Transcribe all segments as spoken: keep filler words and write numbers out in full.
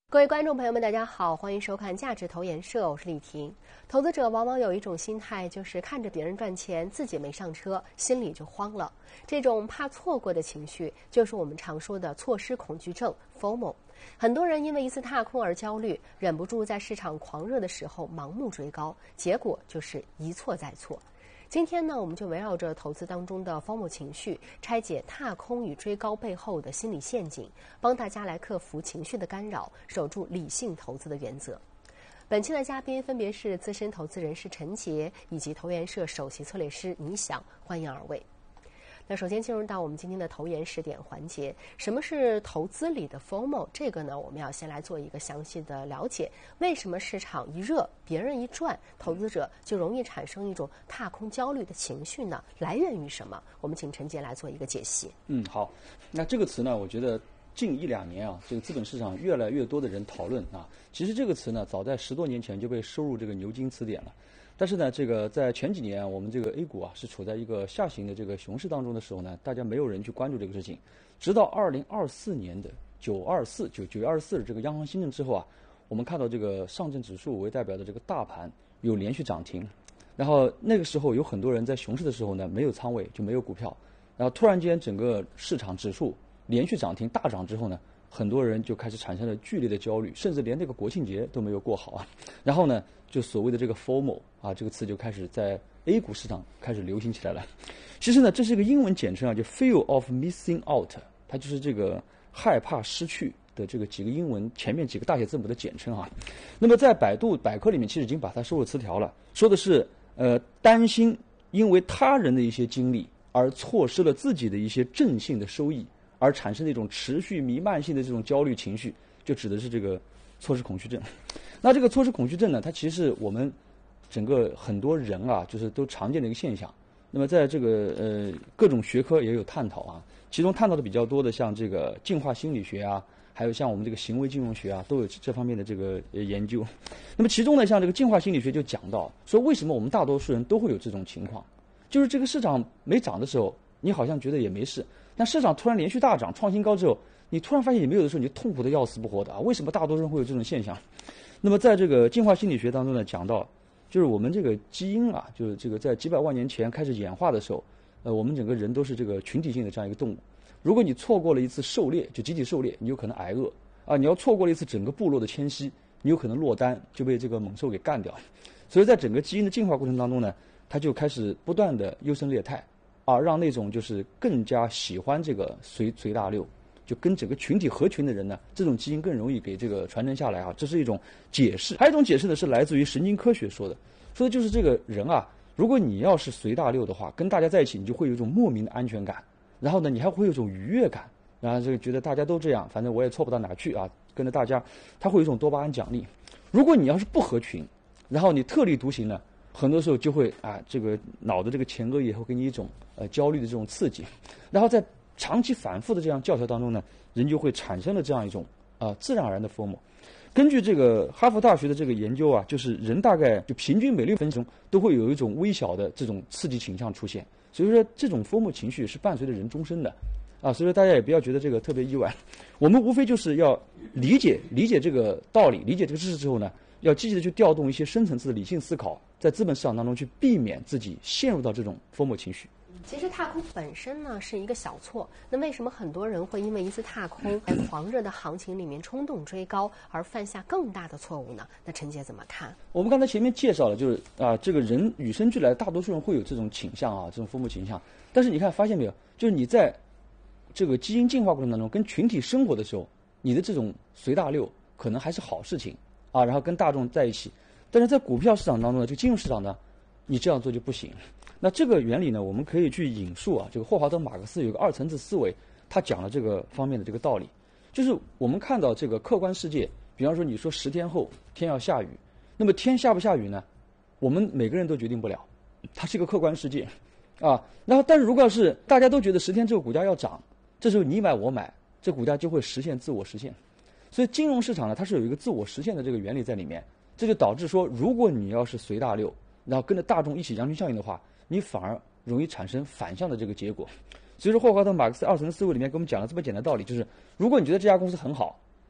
各位观众朋友们，大家好，欢迎收看价值投研社，我是李婷。投资者往往有一种心态，就是看着别人赚钱，自己没上车，心里就慌了。这种怕错过的情绪，就是我们常说的错失恐惧症 F O M O。很多人因为一次踏空而焦虑，忍不住在市场狂热的时候盲目追高，结果就是一错再错。今天呢，我们就围绕着投资当中的 F O M O 情绪，拆解踏空与追高背后的心理陷阱，帮大家来克服情绪的干扰，守住理性投资的原则。本期的嘉宾分别是资深投资人士陈杰以及投研社首席策略师倪想，欢迎二位。那首先进入到我们今天的投研时点环节，什么是投资里的 F O M O？ 这个呢，我们要先来做一个详细的了解。为什么市场一热，别人一赚，投资者就容易产生一种踏空焦虑的情绪呢？来源于什么？我们请陈杰来做一个解析。 嗯，好。那这个词呢，我觉得近一两年啊，这个资本市场越来越多的人讨论啊。其实这个词呢，早在十多年前就被收入这个牛津词典了。但是呢，这个在前几年啊，我们这个 A 股啊是处在一个下行的这个熊市当中的时候呢，大家没有人去关注这个事情。直到二零二四年的九二四九九月二十四日这个央行新政之后啊，我们看到这个上证指数为代表的这个大盘有连续涨停，然后那个时候有很多人在熊市的时候呢没有仓位就没有股票，然后突然间整个市场指数连续涨停大涨之后呢，很多人就开始产生了剧烈的焦虑，甚至连这个国庆节都没有过好啊。然后呢，就所谓的这个 F O M O 啊，这个词就开始在 A 股市场开始流行起来了。其实呢，这是一个英文简称啊，就 Fear of Missing Out， 它就是这个害怕失去的这个几个英文前面几个大写字母的简称啊。那么在百度百科里面，其实已经把它收入词条了，说的是呃担心因为他人的一些经历而错失了自己的一些正性的收益，而产生的一种持续弥漫性的这种焦虑情绪，就指的是这个错失恐惧症。那这个错失恐惧症呢，它其实是我们整个很多人啊，就是都常见的一个现象。那么在这个呃各种学科也有探讨啊，其中探讨的比较多的，像这个进化心理学啊，还有像我们这个行为金融学啊，都有这方面的这个研究。那么其中呢，像这个进化心理学就讲到说，为什么我们大多数人都会有这种情况，就是这个市场没涨的时候，你好像觉得也没事，但市场突然连续大涨创新高之后，你突然发现也没有的时候，你就痛苦的要死不活的啊！为什么大多数人会有这种现象？那么在这个进化心理学当中呢，讲到就是我们这个基因啊，就是这个在几百万年前开始演化的时候，呃，我们整个人都是这个群体性的这样一个动物。如果你错过了一次狩猎，就集体狩猎，你有可能挨饿啊；你要错过了一次整个部落的迁徙，你有可能落单就被这个猛兽给干掉。所以在整个基因的进化过程当中呢，它就开始不断的优胜劣汰啊，让那种就是更加喜欢这个随随大流，就跟整个群体合群的人呢，这种基因更容易给这个传承下来啊，这是一种解释。还有一种解释呢，是来自于神经科学说的，说的就是这个人啊，如果你要是随大流的话，跟大家在一起，你就会有一种莫名的安全感，然后呢，你还会有一种愉悦感，然后这个觉得大家都这样，反正我也错不到哪去啊，跟着大家，他会有一种多巴胺奖励。如果你要是不合群，然后你特立独行呢，很多时候就会啊，这个脑的这个前额叶会给你一种呃焦虑的这种刺激，然后在长期反复的这样教条当中呢，人就会产生了这样一种啊、呃、自然而然的 F O M O。根据这个哈佛大学的这个研究啊，就是人大概就平均每六分钟都会有一种微小的这种刺激倾向出现，所以说这种 F O M O 情绪是伴随着人终身的啊，所以说大家也不要觉得这个特别意外。我们无非就是要理解理解这个道理，理解这个知识之后呢，要积极的去调动一些深层次的理性思考，在资本市场当中去避免自己陷入到这种 F O M O 情绪。 其实踏空本身呢是一个小错，那为什么很多人会因为一次踏空在狂热的行情里面冲动追高而犯下更大的错误呢？那陈杰怎么看？ 我们刚才前面介绍了，就是啊，这个人与生俱来，大多数人会有这种倾向啊，这种 F O M O 倾向。但是你看，发现没有，就是你在这个基因进化过程当中，跟群体生活的时候，你的这种随大流可能还是好事情啊，然后跟大众在一起。但是在股票市场当中呢，这个金融市场呢，你这样做就不行。那这个原理呢，我们可以去引述啊，这个霍华德·马克思有个二层次思维，他讲了这个方面的这个道理，就是我们看到这个客观世界，比方说你说十天后天要下雨，那么天下不下雨呢，我们每个人都决定不了，它是一个客观世界啊。然后，但是如果要是大家都觉得十天之后股价要涨，这时候你买我买，这股价就会实现自我实现。所以金融市场呢，它是有一个自我实现的这个原理在里面，这就导致说，如果你要是随大流，然后跟着大众一起羊群效应的话，你反而容易产生反向的这个结果。所以说霍华德·马克思二层思维里面给我们讲了这么简单的道理，就是如果你觉得这家公司很好，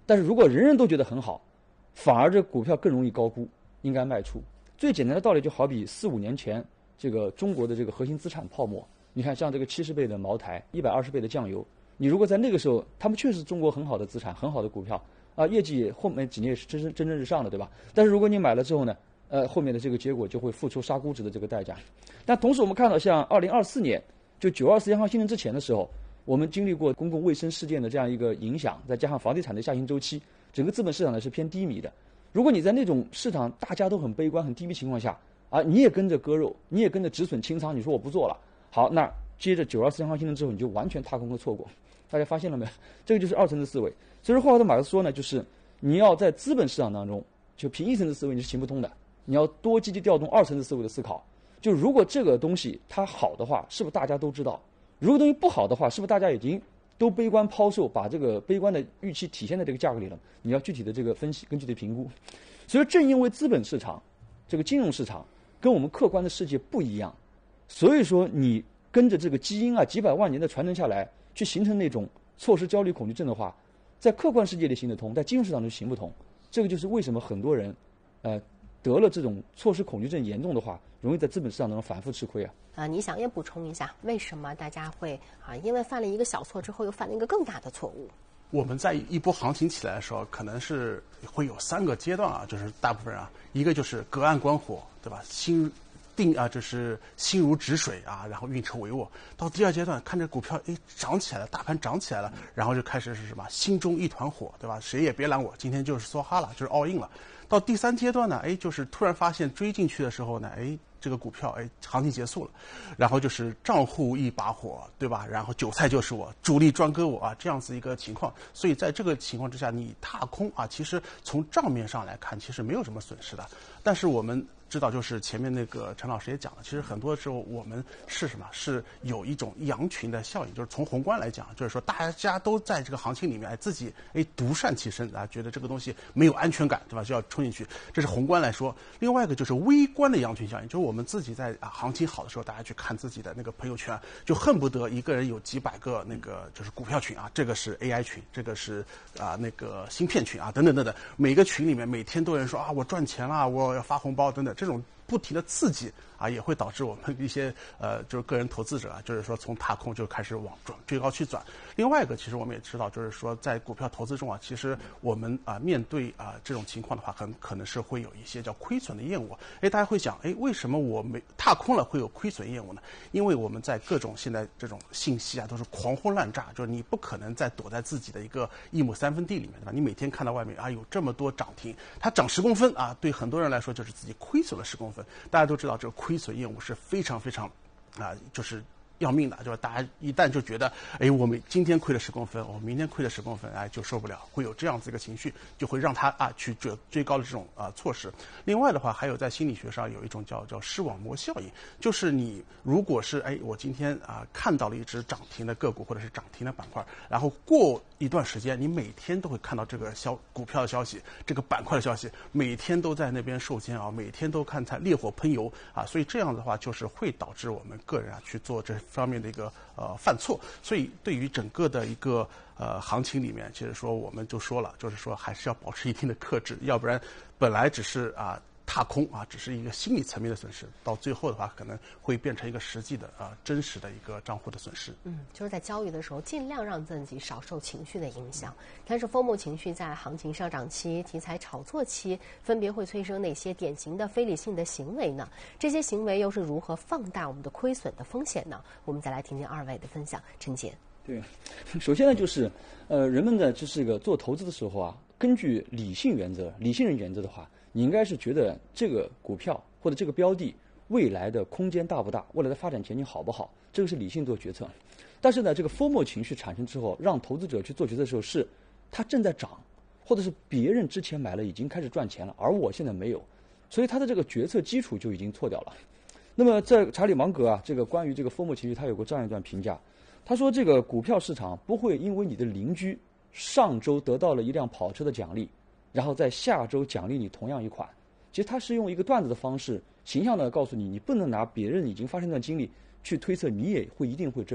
但是如果人人都觉得很好，反而这股票更容易高估，应该卖出。最简单的道理就好比四五年前这个中国的这个核心资产泡沫，你看像这个七十倍的茅台，一百二十倍的酱油，你如果在那个时候，他们确实中国很好的资产，很好的股票啊，业绩后面几年也是蒸蒸蒸蒸日上的，对吧？但是如果你买了之后呢，呃，后面的这个结果就会付出杀估值的这个代价。但同时我们看到，像二零二四年，就九二四央行新政之前的时候，我们经历过公共卫生事件的这样一个影响，再加上房地产的下行周期，整个资本市场呢是偏低迷的。如果你在那种市场大家都很悲观、很低迷情况下，啊，你也跟着割肉，你也跟着止损清仓，你说我不做了，好，那接着九二四央行新政之后，你就完全踏空和错过。大家发现了没有？这个就是二层次思维。所以说，霍华德马克思说呢，就是你要在资本市场当中，就凭一层次思维你是行不通的，你要多积极调动二层次思维的思考。就如果这个东西它好的话，是不是大家都知道？如果东西不好的话，是不是大家已经都悲观抛售，把这个悲观的预期体现在这个价格里了？你要具体的这个分析，根据的评估。所以正因为资本市场、这个金融市场跟我们客观的世界不一样，所以说你跟着这个基因啊，几百万年的传承下来，去形成那种错失焦虑恐惧症的话，在客观世界里行得通，在金融市场中行不通。这个就是为什么很多人，呃，得了这种错失恐惧症严重的话，容易在资本市场当中反复吃亏啊。 啊，你想也补充一下，为什么大家会啊，因为犯了一个小错之后，又犯了一个更大的错误？ 我们在一波行情起来的时候，可能是会有三个阶段啊，就是大部分人啊，一个就是隔岸观火，对吧？心定啊，就是心如止水啊，然后运筹帷幄。到第二阶段，看着股票哎涨起来了，大盘涨起来了，然后就开始是什么？心中一团火，对吧？谁也别拦我，今天就是梭哈了，就是 all in 了。到第三阶段呢，哎，就是突然发现追进去的时候呢，哎，这个股票哎，行情结束了，然后就是账户一把火，对吧？然后韭菜就是我，主力专割我啊，这样子一个情况。所以在这个情况之下，你踏空啊，其实从账面上来看，其实没有什么损失的。但是我们知道，就是前面那个陈老师也讲了，其实很多时候我们是什么？是有一种羊群的效应，就是从宏观来讲，就是说大家都在这个行情里面，自己哎独善其身啊，觉得这个东西没有安全感，对吧？就要冲进去，这是宏观来说。另外一个就是微观的羊群效应，就是我们自己在啊行情好的时候，大家去看自己的那个朋友圈，就恨不得一个人有几百个那个就是股票群啊，这个是 A I 群，这个是啊那个芯片群啊，等等等等，每个群里面每天都有人说啊我赚钱了，我要发红包等等，这种不停的刺激啊，也会导致我们一些呃，就是个人投资者啊，就是说从踏空就开始往转追高去转。另外一个，其实我们也知道，就是说在股票投资中啊，其实我们啊面对啊这种情况的话，很可能是会有一些叫亏损的业务。哎，大家会想，哎，为什么我没踏空了会有亏损业务呢？因为我们在各种现在这种信息啊都是狂轰滥炸，就是你不可能再躲在自己的一个一亩三分地里面，对吧？你每天看到外面啊有这么多涨停，它涨十公分啊，对很多人来说就是自己亏损了十公分。大家都知道，这个亏损业务是非常非常，啊、呃，就是要命的，就是大家一旦就觉得，哎，我们今天亏了十公分，我明天亏了十公分，哎，就受不了，会有这样子一个情绪，就会让他啊去追追高的这种啊、呃、措施。另外的话，还有在心理学上有一种叫叫视网膜效应，就是你如果是哎，我今天啊、呃、看到了一只涨停的个股或者是涨停的板块，然后过一段时间，你每天都会看到这个消股票的消息，这个板块的消息，每天都在那边受煎熬，每天都看它烈火喷油啊，所以这样的话就是会导致我们个人啊去做这方面的一个呃犯错。所以对于整个的一个呃行情里面，其实说我们就说了，就是说还是要保持一定的克制，要不然本来只是啊。踏空啊，只是一个心理层面的损失，到最后的话，可能会变成一个实际的啊、呃、真实的一个账户的损失。 嗯，就是在交易的时候，尽量让自己少受情绪的影响。但是疯魔情绪在行情上涨期、题材炒作期，分别会催生哪些典型的非理性的行为呢？这些行为又是如何放大我们的亏损的风险呢？我们再来听听二位的分享。陈杰， 对，首先呢，就是呃，人们的就是个做投资的时候啊，根据理性原则、理性人原则的话。你应该是觉得这个股票或者这个标的未来的空间大不大，未来的发展前景好不好，这个是理性做决策。但是呢，这个 FOMO 情绪产生之后，让投资者去做决策的时候，是它正在涨，或者是别人之前买了已经开始赚钱了，而我现在没有，所以他的这个决策基础就已经错掉了。那么在查理芒格啊，这个关于这个 FOMO 情绪，他有过这样一段评价，他说这个股票市场不会因为你的邻居上周得到了一辆跑车的奖励，然后在下周奖励你同样一款。其实他是用一个段子的方式，形象的告诉你，你不能拿别人已经发生的经历去推测你也会一定会这样。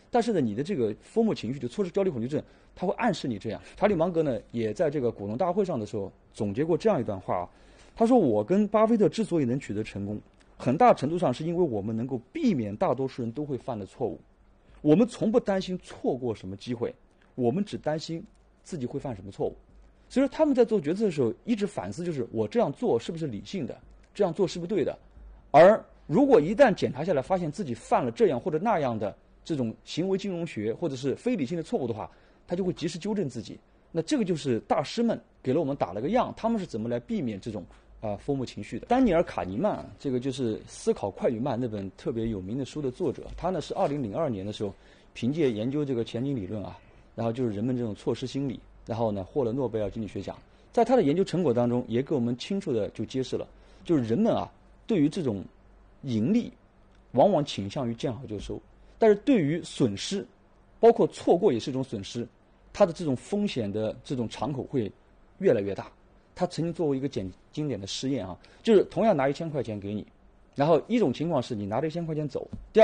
但是呢，你的这个 F O M O 情绪就错失焦虑恐惧症，它会暗示你这样。查理芒格呢，也在这个股东大会上的时候总结过这样一段话啊，他说：“我跟巴菲特之所以能取得成功，很大程度上是因为我们能够避免大多数人都会犯的错误。我们从不担心错过什么机会，我们只担心自己会犯什么错误。”所以说他们在做决策的时候一直反思，就是我这样做是不是理性的，这样做是不是对的。而如果一旦检查下来发现自己犯了这样或者那样的这种行为金融学或者是非理性的错误的话，他就会及时纠正自己。那这个就是大师们给了我们打了个样，他们是怎么来避免这种啊 F O M O 情绪的。丹尼尔·卡尼曼，这个就是《思考快与慢》那本特别有名的书的作者，他呢是二零零二年的时候凭借研究这个前景理论啊，然后就是人们这种错失心理，然后呢获了诺贝尔经济学奖。在他的研究成果当中，也给我们清楚的就揭示了，就是人们啊对于这种盈利往往倾向于见好就收，但是对于损失，包括错过也是一种损失，它的这种风险的这种敞口会越来越大。他曾经做过一个简经典的实验啊，就是同样拿一千块钱给你，然后一种情况是你拿着一千块钱走，第二